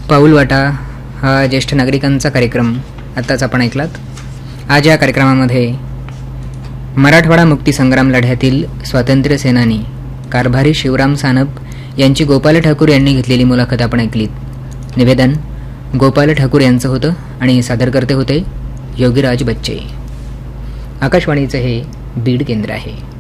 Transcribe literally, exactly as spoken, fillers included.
पाऊलवाटा हा ज्येष्ठ नागरिकांचा कार्यक्रम आत्ताच आपण ऐकलात. आज या कार्यक्रमामध्ये मराठवाडा मुक्तीसंग्राम लढ्यातील स्वातंत्र्य सेनानी कारभारी शिवराम सानप यांची गोपाल ठाकूर यांनी घेतलेली मुलाखत आपण ऐकलीत. निवेदन गोपाल ठाकूर यांचं होतं आणि सादरकर्ते होते योगीराज बच्चे. आकाशवाणीचं हे बीड केंद्र आहे.